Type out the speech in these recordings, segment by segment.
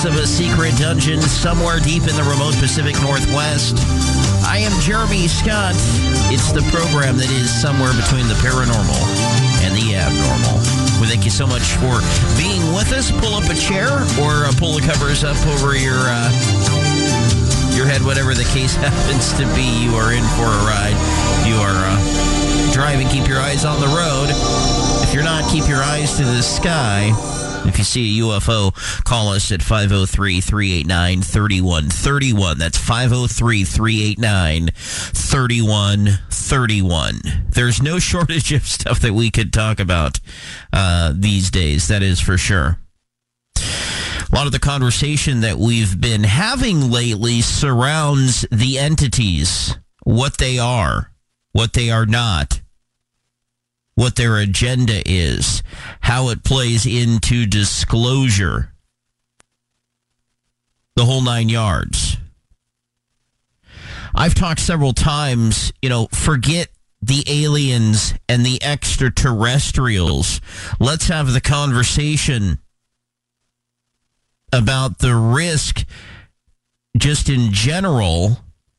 Of a secret dungeon somewhere deep in the remote Pacific Northwest. I am Jeremy Scott. It's the program that is somewhere between the paranormal and the abnormal. We thank you so much for being with us. Pull up a chair or pull the covers up over your head, whatever the case happens to be. You are in for a ride. You are driving. Keep your eyes on the road. If you're not, keep your eyes to the sky. If you see a UFO, call us at 503-389-3131. That's 503-389-3131. There's no shortage of stuff that we could talk about these days, that is for sure. A lot of the conversation that we've been having lately surrounds the entities, what they are not, what their agenda is, how it plays into disclosure, the whole 9 yards. I've talked several times, forget the aliens and the extraterrestrials. Let's have the conversation about the risk just in general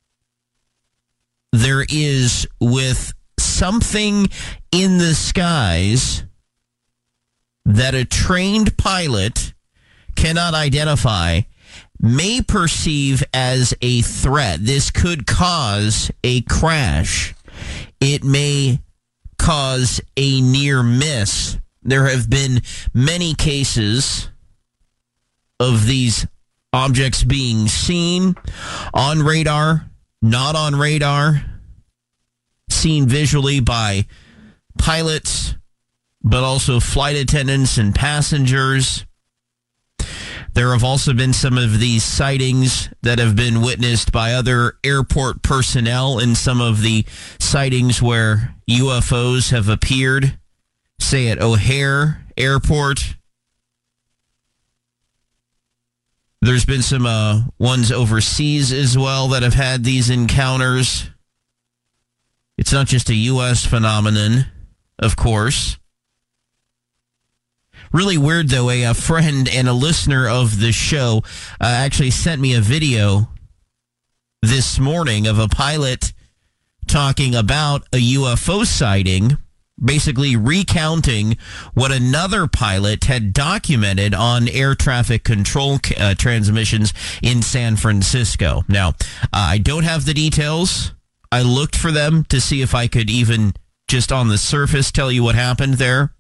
there is with something in the skies that a trained pilot cannot identify, may perceive as a threat. This could cause a crash. It may cause a near miss. There have been many cases of these objects being seen on radar, not on radar, seen visually by pilots, but also flight attendants and passengers. There have also been some of these sightings that have been witnessed by other airport personnel in some of the sightings where UFOs have appeared, say at O'Hare Airport. There's been some ones overseas as well that have had these encounters. It's not just a U.S. phenomenon, of course. Really weird, though, a friend and a listener of the show actually sent me a video this morning of a pilot talking about a UFO sighting, basically recounting what another pilot had documented on air traffic control transmissions in San Francisco. Now, I don't have the details. I looked for them to see if I could even just on the surface tell you what happened there.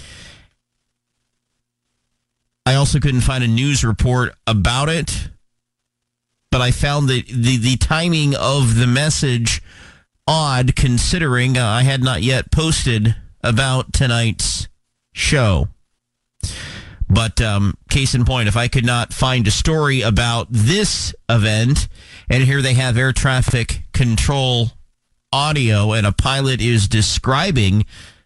I also couldn't find a news report about it, but I found the timing of the message odd, considering I had not yet posted about tonight's show. But case in point, if I could not find a story about this event, and here they have air traffic control audio, and a pilot is describing